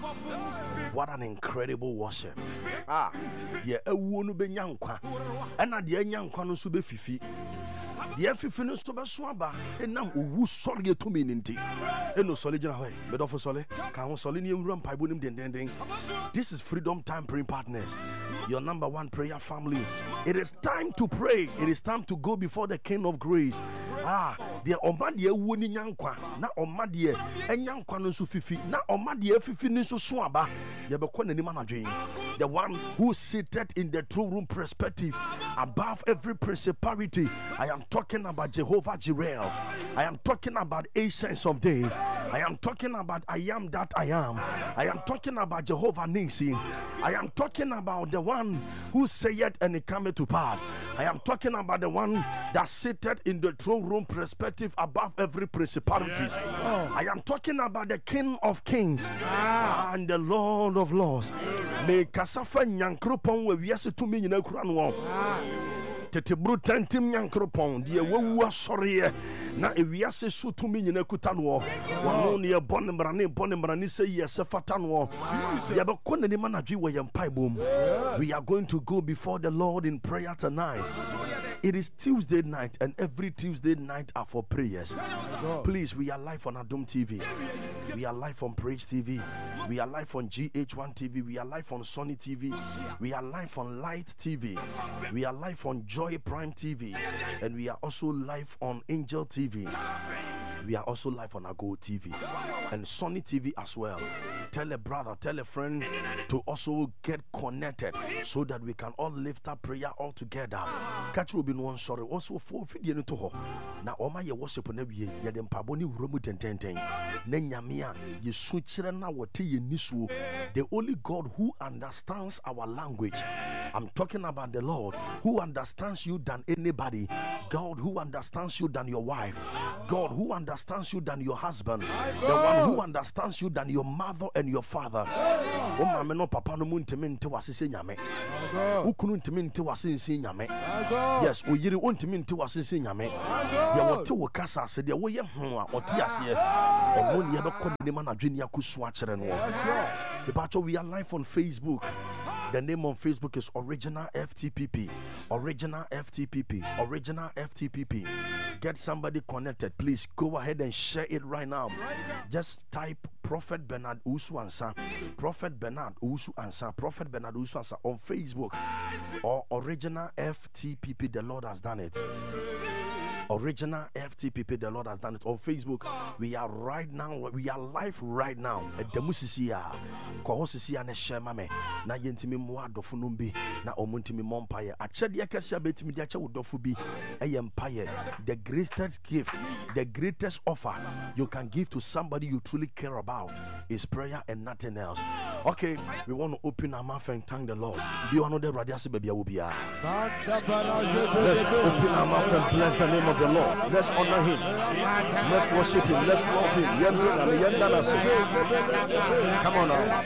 What an incredible worship. Yeah, a woman be nyankwa. And at the nyankwa no sube fifi. The fifi no sube swaba. And now who sorry to me ninti. And no solid way. But of sole. Can solinium run pibunim den. This is Freedom Time Praying Partners. Your number one prayer family. It is time to pray. It is time to go before the King of Grace. The Omadie woni nyankwa na Omadie enyankwa no so fifi na Omadie fifi ni so swaba ye be ko nanim anadwen. The one who seated in the throne room perspective above every principality. I am talking about Jehovah Jireh. I am talking about Ancients of Days. I am talking about I am that I am. I am talking about Jehovah Nissi. I am talking about the one who saith and it cometh to pass. I am talking about the one that seated in the throne room perspective above every principality. I am talking about the King of Kings and the Lord of Lords. May kasafa nyankropon we wiase to me nyina kura no. Tete brutantim nyankropon de wawu asore na ewiase so to me nyina kuta no. Wono ne bonmrane say yes fata no. Ya be ko ne manadwe we yempaibom. We are going to go before the Lord in prayer tonight. It is Tuesday night, and every Tuesday night are for prayers. Please, we are live on Adom TV. We are live on Praise TV. We are live on GH1 TV. We are live on Sony TV. We are live on Light TV. We are live on Joy Prime TV. And we are also live on Angel TV. We are also live on Ago TV and Sony TV as well. Tell a brother, tell a friend to also get connected so that we can all lift up prayer all together. Catch will be no one sorry. Also for video to her. Now all my worship on every year. Yadem paboni romu ten. Nenyamia ye suchira na wati ye nisu. The only God who understands our language. I'm talking about the Lord who understands you than anybody. God who understands you than your wife. God who understands you than your husband. The one who understands you than your mother and your father. Oh mama no papa no muntimi nte wasese nyame. Ukunu ntimi nte wasese nyame. Yes, oyiri ontimi nte wasese nyame. Ya wote wo kasa ase de wo ye ho a ote ase. Omoni ye be ko ne ma na dwani akusu a kire no. We are live on Facebook. The name on Facebook is Original FTPP. Original FTPP. Original FTPP. Get somebody connected. Please go ahead and share it right now. Just type Prophet Bernard Usu Ansa. Prophet Bernard Usu Ansa. Prophet Bernard Usu Ansa on Facebook. Or Original FTPP. The Lord has done it. Original FTPP, the Lord has done it on Facebook. We are right now, we are live right now. At the Musisia, Kohosisia ne Shemame, na yentimi mwa dofunumbi, na omuntimi mompaye. Achedia Kasia betimi diacha udofubi, a empire. The greatest gift, the greatest offer you can give to somebody you truly care about is prayer and nothing else. Okay, we want to open our mouth and thank the Lord. Do you want to know the radiasi baby ubia? Let's open our mouth and bless the name of the Lord. Let's honor him. Let's worship him. Let's love him. Come on now.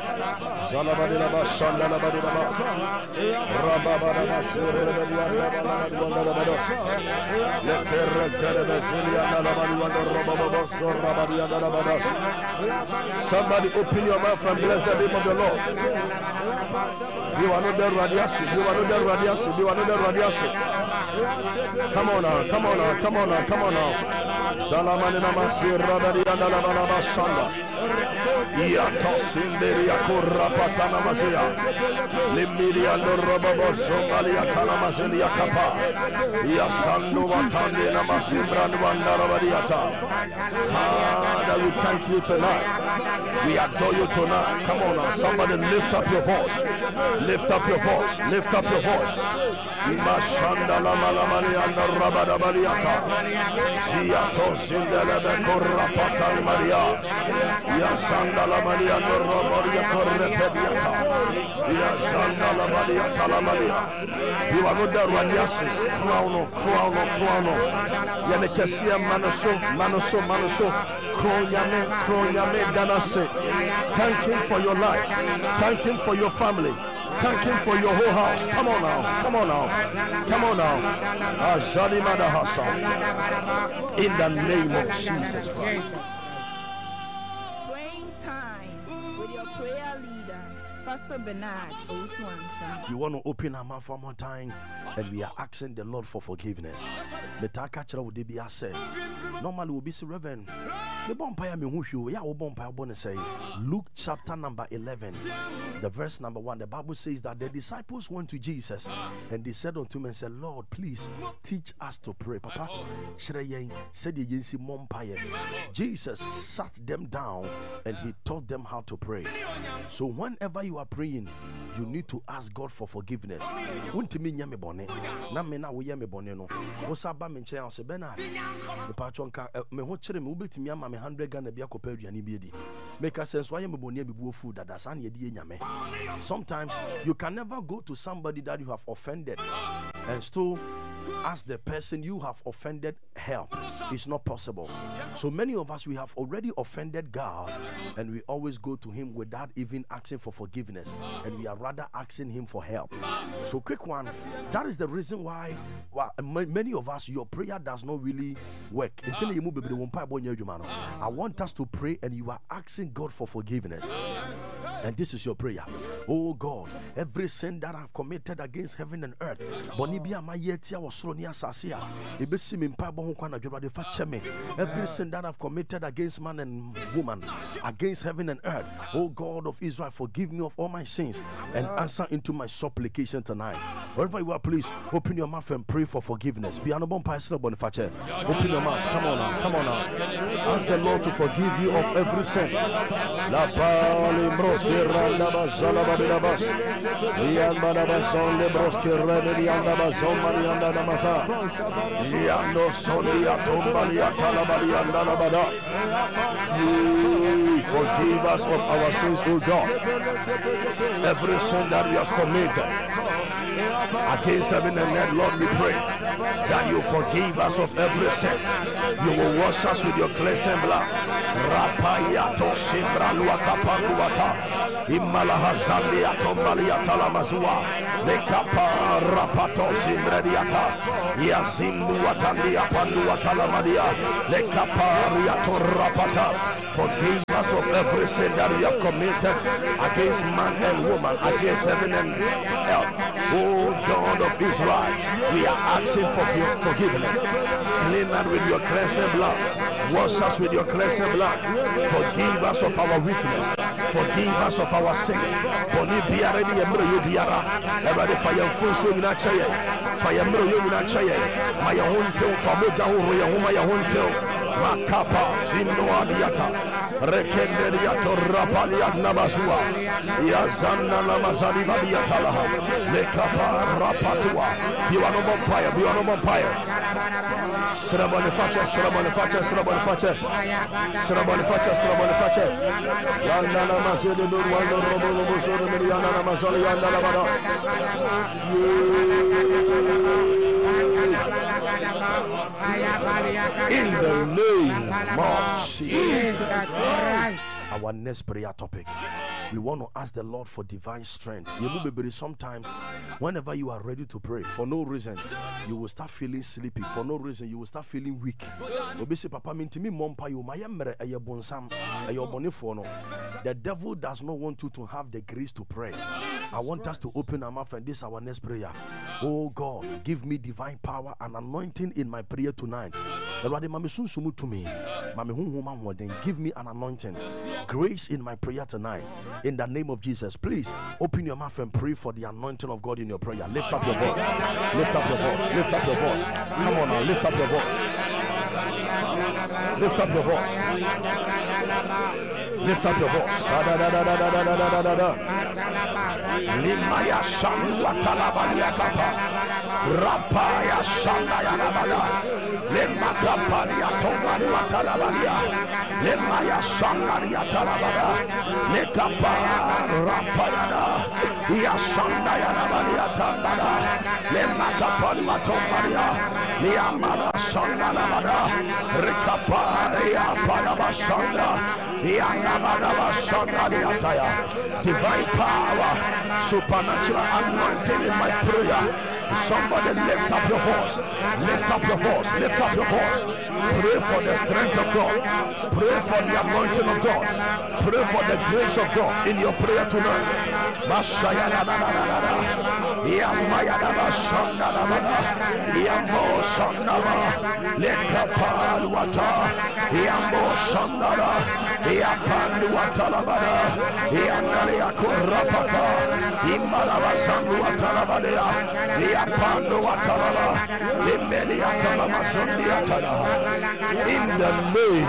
Somebody open your mouth and bless the name of the Lord. You are not there, radiasi. You are not there, radiasi. You are not there, radiasi. Come on now, come on now, come on now, come on now. Salamanina Masira Badiana Labanaba Sanda. Yatosimberia Kurapatana Masia. Limidia Lorobo Somalia Tanamasia Kapa. Yasandu Watandina Masimbran Wandarabadiata. Father, we thank you tonight. We adore you tonight. Come on now, somebody lift up your voice. Lift up your voice. Lift up your voice. Imashanda la malamani anda rabada baliata. Siato sindele be korapata Maria. Yasanda la Maria anda rabadia korrepediata. Yasanda la Maria tala Maria. You are not the radiasi. Crown. Yanekesia manoso. Kronyame danase. Thank him for your life. Thank him for your family. Thank him for your whole house. Come on now. Ajali Madahasa. In the name of Jesus Christ. Praying time with your Pastor Bernard Owusu. We want to open our mouth one more time and we are asking the Lord for forgiveness. Metaka chira wo de bia say. Normally we be say Reverend. Me bompire me hu hwe ya wo bompire bo ne say. Luke chapter number 11. The verse number 1. The Bible says that the disciples went to Jesus and they said unto him and said, Lord, please teach us to pray. Papa, chira yen said ye yensi bompire. Jesus sat them down and he taught them how to pray. So whenever you are praying, you need to ask God for forgiveness. Wuntimi nya me bone na me na wo ye me bone no wo saba me nche ya se Bernard me pa chonka me ho kire me wo betimi ama me 100 Ghana bia kopa aduane bi edi make sense why me bone bi bu food that san ye de nyame. Sometimes you can never go to somebody that you have offended and still ask the person you have offended help. It's not possible. So many of us, we have already offended God and we always go to him without even asking for forgiveness, and we are rather asking him for help. So quick one, that is the reason why many of us, your prayer does not really work. I want us to pray and you are asking God for forgiveness. And this is your prayer. Oh God, every sin that I've committed against heaven and earth, every sin that I've committed against man and woman, against heaven and earth, oh God of Israel, forgive me of all my sins and answer into my supplication tonight. Wherever you are, please open your mouth and pray for forgiveness. Open your mouth. Come on now. Come on now. Ask the Lord to forgive you of every sin. Forgive us of our sins, O God. Every sin that we have committed against heaven and earth, Lord, we pray that you forgive us of every sin. You will wash us with your cleansing blood. Rapayato simbra luakaparuata imalaha zandia tombaliata lamazua lekapa rapato simbrediata yazimbu watandia panduata lamadia lekapa riato rapata. Forgive us of every sin that we have committed against man and woman, against heaven and earth. Oh God of Israel, we are asking for forgiveness. Clean us with your cleansing blood. Wash us with your cleansing blood. Forgive us of our weakness. Forgive us of our sins. Boni biara ni emro yo biara. Everybody fire funso ni na chaye. Fire emro yo ni na chaye. Maya honte famoja ho ya homa ya honte. Makapa zimno adiata. Rekenderiato rapalia nabazua. Yazanna namazali vadiata laha. Lekapa rapatua. You are no vampire. You are no vampire. Sraboniface. Yanda namazeli burwando robo soro miriana namazali yanda labada. In the name of Jesus. Our next prayer topic, we want to ask the Lord for divine strength. Sometimes, whenever you are ready to pray, for no reason, you will start feeling sleepy. For no reason, you will start feeling weak. The devil does not want you to have the grace to pray. I want us to open our mouth, and this is our next prayer. Oh God, give me divine power and anointing in my prayer tonight. Give me an anointing, grace in my prayer tonight. In the name of Jesus, please open your mouth and pray for the anointing of God in your prayer. Lift up your voice. Lift up your voice. Lift up your voice. Come on now, lift up your voice. Lift up your voice. Lift up your voice. Limaya shalwa talabalia kapa. Rapaya shalaya nabala. Lemaka palia tomalia talabalia. Lemaya shalaya talabala. Lekapa rapaya. Ya shalaya nabalia tambala. Lemaka palia tomalia. Liamara shalaya nabala. Rekapa ya palaba shalaya. Divine power, supernatural anointing in my prayer. Somebody lift up your voice. Lift up your voice. Lift up your voice. Pray for the strength of God. Pray for the anointing of God. Pray for the grace of God in your prayer tonight. In the name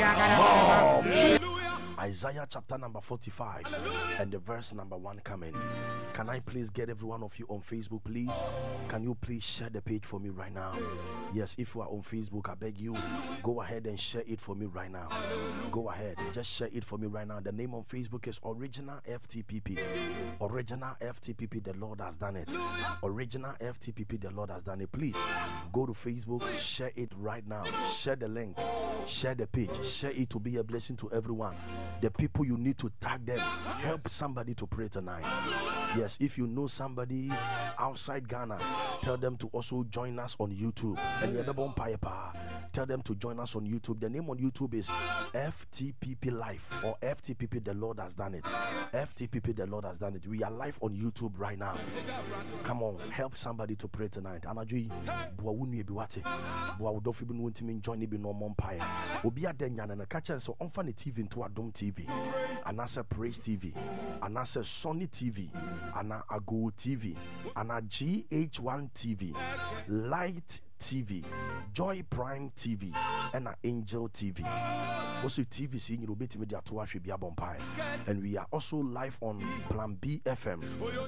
of Isaiah chapter number 45 and the verse number 1 coming. Can I please get every one of you on Facebook, please? Can you please share the page for me right now? Yes, if you are on Facebook, I beg you, go ahead and share it for me right now. Go ahead, just share it for me right now. The name on Facebook is Original FTPP. Original FTPP, the Lord has done it. Original FTPP, the Lord has done it. Please go to Facebook, share it right now. Share the link, share the page, share it to be a blessing to everyone. The people you need to tag them. Help somebody to pray tonight. Yes, if you know somebody outside Ghana, tell them to also join us on YouTube. And tell them to join us on YouTube. The name on YouTube is FTPP Life or FTPP The Lord Has Done It. FTPP The Lord Has Done It. We are live on YouTube right now. Come on, help somebody to pray tonight. Anajui bua wunu ebi wate. Bua wodofi bi no ntimi join ebi no mompae. Obi adenya na catch so on the TV into Adom TV. Anasa Praise TV. Anasa Sony TV. Ana Ago TV. Ana GH1 TV. Light TV, Joy Prime TV, and Angel TV. Also TV seeing you bit media to watch be bompai. And we are also live on Plan B FM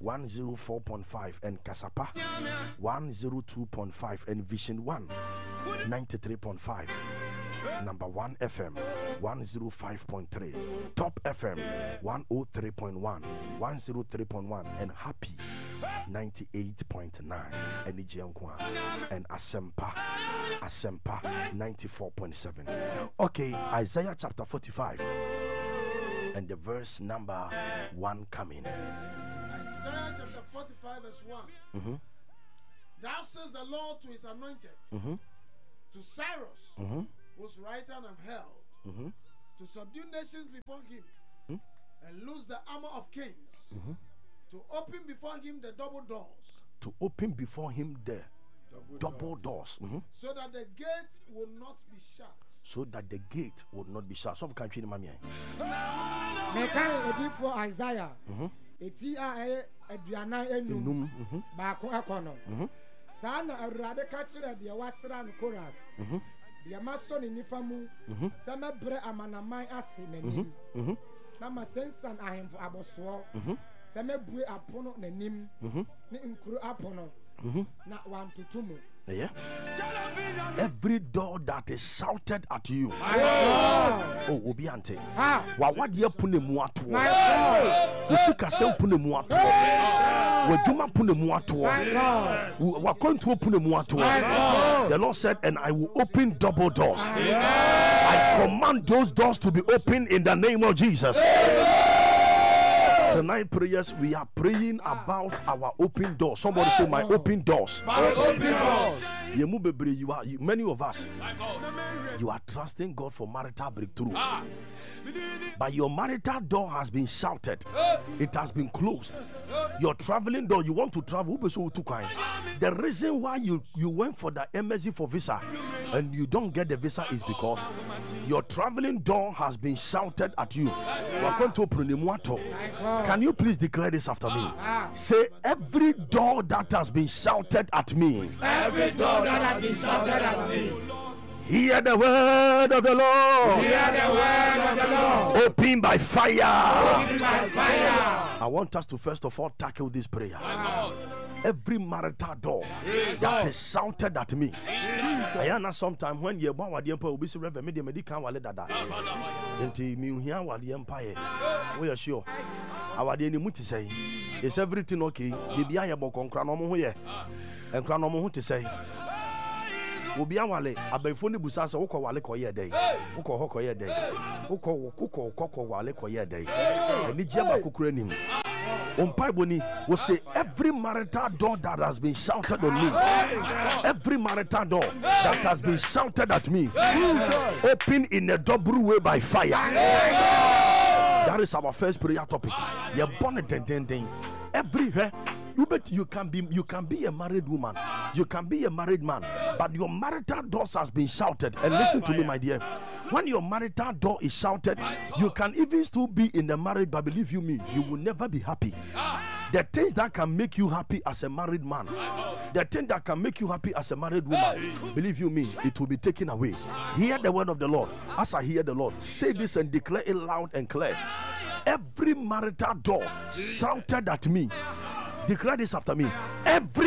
104.5 and Kasapa 102.5 and Vision 1 93.5. Number 1 FM 105.3, Top FM 103.1, 103.1, and Happy 98.9, and Asempa 94.7. Okay, Isaiah chapter 45 and the verse number 1 coming. Isaiah chapter 45 verse 1. Thou says the Lord to his anointed, to Cyrus, whose right hand have held, to subdue nations before him, and loose the armor of kings, to open before him the double doors. To open before him the double doors. So that the gate will not be shut. So that the gate will not be shut. So if country mami. Meka odi for Isaiah. Eti a aduana enum. Baako akono. Sana awurade ka kire de wasra no chorus. The master in Nifamu, some bre amanaman ase nanim. Nama sensan ahemfo aboswo. Some bue apono nanim. Ne nkuru apono. Na 1 to 2 mu. Yeah. Every door that is shouted at you. Oh, Obiante. Wa wade pune mu ato. Usika sem pune mu ato. Wajuma pune mu ato. Wa kontu pune mu ato. The Lord said, and I will open double doors. I command those doors to be opened in the name of Jesus. Tonight prayers, we are praying about our open doors. Somebody say, my open doors. My open doors. Many of us, you are trusting God for marital breakthrough. But your marital door has been shouted. It has been closed. Your traveling door, you want to travel. The reason why you went for the embassy for visa and you don't get the visa is because your traveling door has been shouted at you. Can you please declare this after me? Say, every door that has been shouted at me. Every door that has been shouted at me. Hear the word of the Lord. Hear the word of the Lord. Open by fire. Open by fire. I want us to first of all tackle this prayer. Every marital door that is shouted at me. I know sometimes when you born with the empire, we see reverend media medical wale dada. Enti mi here wale empire. We are sure. Our day ni muti say, is everything okay? Bibi aye boko nkra no mo ho ye. Nkra no mo ho te say. Obi awale abefo ni busa se wokọ wale koye dey. Wokọ ho koye dey. Wokọ wale koye dey. Ani je ba kokura nim. On Bible will say every marital door that has been shouted on me, every marital door that has been shouted at me, open in a double way by fire. That is our first prayer topic. You're born a ding. Everywhere. You can be a married woman, you can be a married man, but your marital doors has been shouted. And listen to me, my dear, when your marital door is shouted, you can even still be in a marriage, but believe you me, you will never be happy. The things that can make you happy as a married man, the thing that can make you happy as a married woman, believe you me, it will be taken away. Hear the word of the Lord. As I hear the Lord, say this and declare it loud and clear. Every marital door shouted at me. Declare this after me. Every